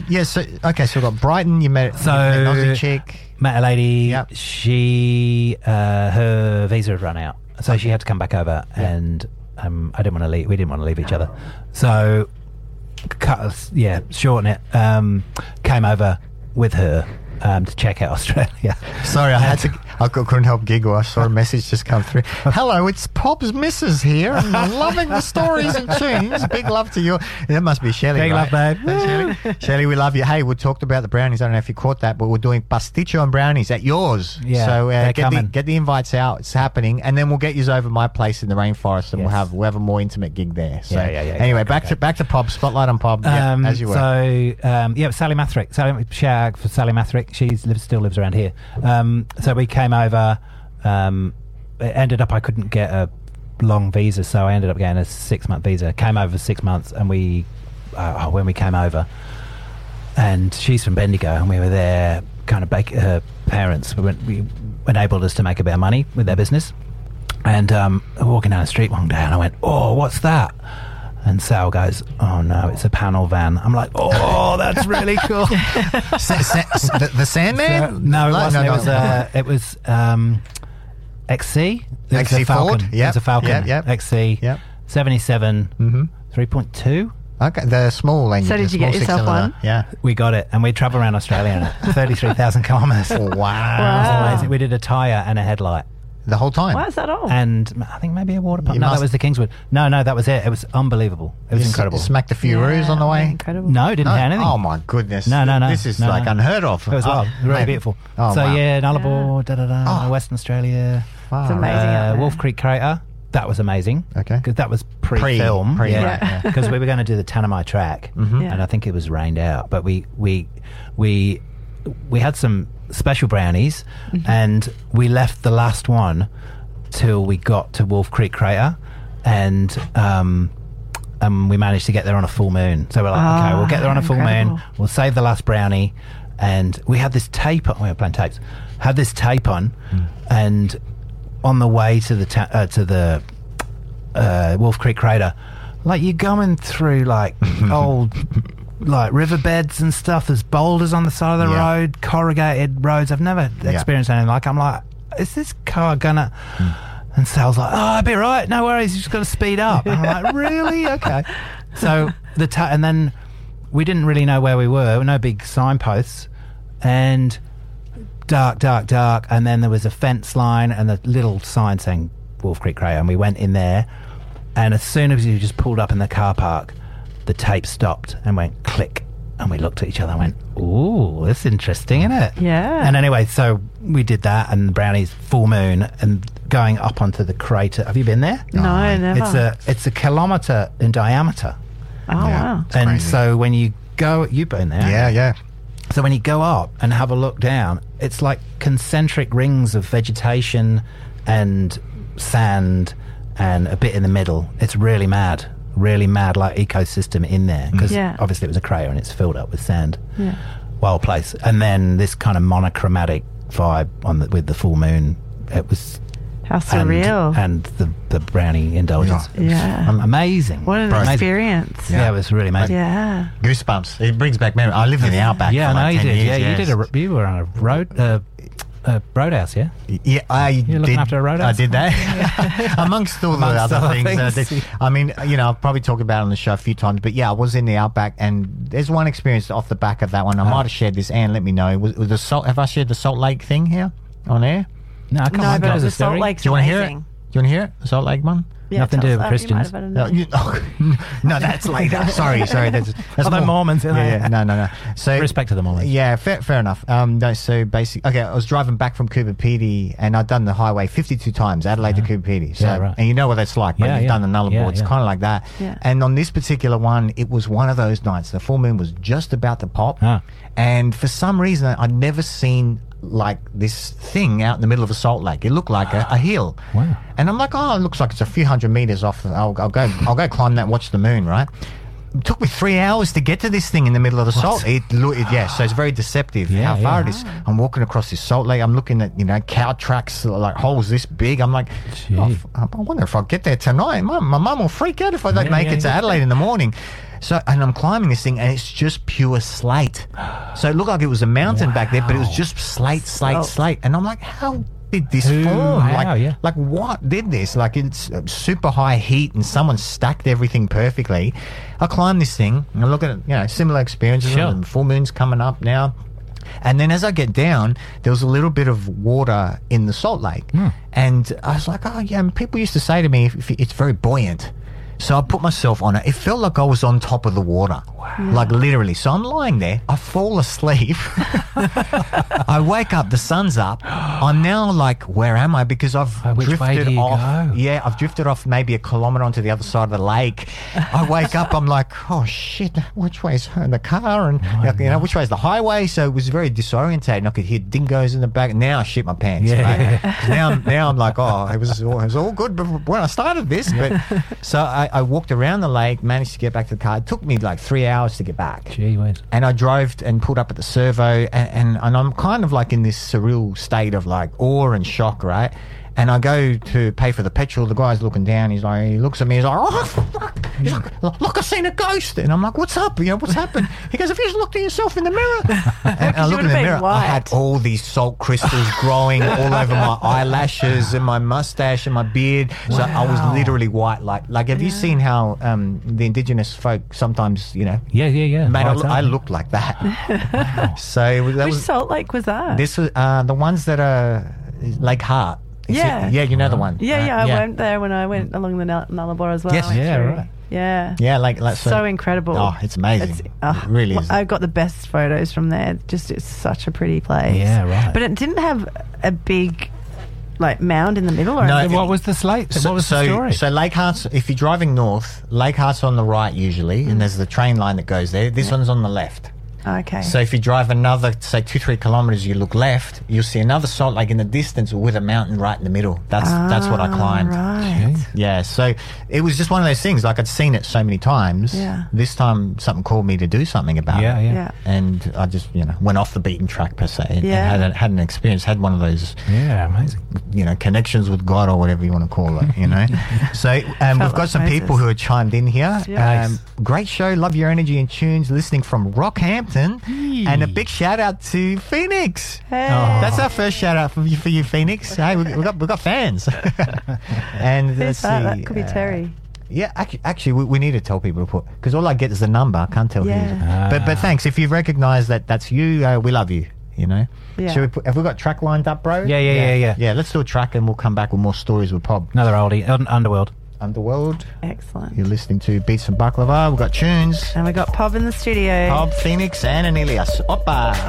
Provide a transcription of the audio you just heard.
Yes. So, okay, so we've got Brighton. You met an Aussie chick. Met a lady. Yep. She, her visa had run out, so she had to come back over, and I didn't want to leave. We didn't want to leave each other, so shorten it. Came over with her to check out Australia. Sorry, I couldn't help giggle. I saw a message just come through. Hello, it's Pop's Missus here. I'm loving the stories and tunes. Big love to you. That must be Shelley, Big right? love, babe. Hey, Shelley, we love you. Hey, we talked about the brownies. I don't know if you caught that, but we're doing pasticcio and brownies at yours. Yeah, so they're coming. get the invites out. It's happening, and then we'll get you over my place in the rainforest, and Yes. we'll have a more intimate gig there. So Yeah, anyway, back to Pop. Spotlight on Pop. As you were. So Sally Mathrick. Shout out for Sally Mathrick. She still lives around here. So we came over. It ended up I couldn't get a long visa, so I ended up getting a 6-month visa. Came over for 6 months, and when we came over, and she's from Bendigo, and we were there. Kind of her parents enabled us to make a bit of money with their business, and walking down the street one day, and I went, "Oh, what's that?" And Sal goes, "Oh no, it's a panel van." I'm like, "Oh, that's really cool." The Sandman? No, it wasn't. It was XC. It was XC a Falcon. Ford? It was a Falcon. Yep. XC. Yep. 77. 3.2. Okay, the small engine. So did the you get small yourself six-cylinder. one? Yeah. We got it, and we travel around Australia in it. 33,000 kilometres. It Wow. Wow. was amazing. We did a tyre and a headlight. The whole time. Why is that all? And I think maybe a water pump. You No, must- that was the Kingswood. No, that was it. It was unbelievable. It was incredible. Smacked a few roos on the way. Incredible. No, didn't have anything. Oh my goodness. No. This is No, like no. unheard of. It was wild. Really mate. beautiful. Oh, so wow. Nullarbor, Oh. Western Australia. Wow. It's amazing out there. Wolf Creek Crater. That was amazing. Okay. Because that was pre-film. Pre, right, yeah. Because we were going to do the Tanami track, Yeah. and I think it was rained out. But we had some special brownies, and we left the last one till we got to Wolf Creek Crater, and we managed to get there on a full moon. So we're like, okay, we'll get there on a full incredible. moon. We'll save the last brownie, and we had this tape on. We were playing tapes. Had this tape on, and on the way to the Wolf Creek Crater, like you're going through like old like riverbeds and stuff. There's boulders on the side of the Yeah. road, corrugated roads. I've never experienced anything like. I'm like, is this car gonna? And Sal's like, oh, I'll be right. No worries. You just got to speed up. And I'm like, really? Okay. So and then we didn't really know where we were. No big signposts, and dark, and then there was a fence line and a little sign saying Wolf Creek Crater, and we went in there, and as soon as you just pulled up in the car park, the tape stopped and went click, and we looked at each other and went, ooh, that's interesting, isn't it? Yeah. And anyway, so we did that, and Brownie's full moon and going up onto the crater. Have you been there? No, never. It's a kilometre in diameter. Oh, wow. And crazy. so when you go, you've been there. Yeah. So when you go up and have a look down, it's like concentric rings of vegetation and sand and a bit in the middle. It's really mad like ecosystem in there, because Yeah. obviously it was a crater and it's filled up with sand. Yeah. Wild place. And then this kind of monochromatic vibe with the full moon. It was How surreal. and the brownie indulgence. Yeah. Amazing. What an Amazing. experience. Yeah, it was really amazing. Yeah. Goosebumps. It brings back memory. I lived in the outback Yeah, for I know like you 10 did. years. Yeah, you did. You were on a roadhouse, yeah? Yeah, I You're looking did. after a roadhouse? I did that. Amongst all the Amongst other other things. things. I mean, I've probably talked about it on the show a few times, but yeah, I was in the outback, and there's one experience off the back of that one. I might have shared this. Anne, let me know. Was the Salt? Have I shared the Salt Lake thing here on air? No, come No, on, but tell us a the Salt story. Lake's Do you want to hear it? amazing. Do you want to hear it? The Salt Lake one? Yeah, Nothing to tell do us with that. You might Christians. have had enough. No, that's later. Sorry. That's Although more- Mormons, isn't Yeah, they? no. So Respect to the Mormons. Yeah, fair enough. No, so basically, okay, I was driving back from Cooper Pedy, and I'd done the highway 52 times, Adelaide to Cooper Pedy. So, Yeah, right. and you know what that's like, but Yeah, you've yeah. done the Nullarbor. Yeah, It's yeah. kind of like that. Yeah. And on this particular one, it was one of those nights. The full moon was just about to pop, Ah. and for some reason, I'd never seen like this thing out in the middle of a salt lake. It looked like a hill. Wow. And I'm like, oh, it looks like it's a few hundred meters off. I'll go climb that and watch the moon, right? It took me 3 hours to get to this thing in the middle of the salt. So it's very deceptive how far it is. I'm walking across this salt lake. I'm looking at, cow tracks, like holes this big. I'm like, I wonder if I'll get there tonight. My mum will freak out if I don't make it to Adelaide in the morning. So, and I'm climbing this thing, and it's just pure slate. So it looked like it was a mountain back there, but it was just slate. And I'm like, how did this form? Like what did this? Like, it's super high heat, and someone stacked everything perfectly. I climbed this thing, and I look at it, similar experiences. Sure. The full moon's coming up now. And then as I get down, there was a little bit of water in the salt lake. And I was like, and people used to say to me, it's very buoyant. So I put myself on it. It felt like I was on top of the water. Wow. Like literally. So I'm lying there. I fall asleep. I wake up. The sun's up. I'm now like, where am I? Because I've drifted off. Yeah, I've drifted off maybe 1 kilometre onto the other side of the lake. I wake up. I'm like, oh, shit. Which way's the car? And, which way's the highway? So it was very disorientating. I could hear dingoes in the back. Now I shit my pants. Yeah. Right? Now I'm like, it was all good when I started this. But so I walked around the lake, managed to get back to the car. It took me like 3 hours to get back. Gee whiz. And I drove and pulled up at the servo, and I'm kind of like in this surreal state of like awe and shock, right? And I go to pay for the petrol. The guy's looking down. He looks at me. He's like, oh, fuck. He's like, look, I've seen a ghost. And I'm like, what's up? What's happened? He goes, have you just looked at yourself in the mirror? And I look in the mirror. I had all these salt crystals growing all over my eyelashes and my mustache and my beard. Wow. So I was literally white. Like have you seen how the indigenous folk sometimes, Yeah. Mate, I looked like that. So Which salt lake was that? This was the ones that are Lake Hart. Yeah, you know the one. I went there when I went along the Nullarbor as well. Yes, right. Yeah, like so incredible. Oh, it's amazing. It really is. I got the best photos from there. Just it's such a pretty place. Yeah, right. But it didn't have a big mound in the middle, or no. What was the slate? What was the story? So Lake Hart's, if you're driving north, Lake Hart's on the right usually, and there's the train line that goes there. This one's on the left. Okay. So if you drive another, say, 2-3 kilometres, you look left, you'll see another salt lake in the distance with a mountain right in the middle. That's what I climbed. Right. Yeah. So it was just one of those things. Like I'd seen it so many times. Yeah. This time something called me to do something about it. Yeah. And I just went off the beaten track per se, and had an experience. Had one of those. Yeah, amazing. Connections with God or whatever you want to call it. So we've got some people who have chimed in here. Yes. Great show. Love your energy and tunes. Listening from Rockhampton. And a big shout out to Phoenix. Hey. That's our first shout out for you, Phoenix. Hey, we got fans. And let's see. That could be Terry. Yeah, actually, we need to tell people to put, because all I get is the number. I can't tell who. But thanks if you recognise that's you. We love you. Yeah. Have we got track lined up, bro? Yeah. Yeah, let's do a track and we'll come back with more stories with Pob. Another oldie, Underworld. Excellent. You're listening to Beats and Baklava. We've got tunes. And we got Pob in the studio. Pob, Phoenix, and Anelias. Oppa.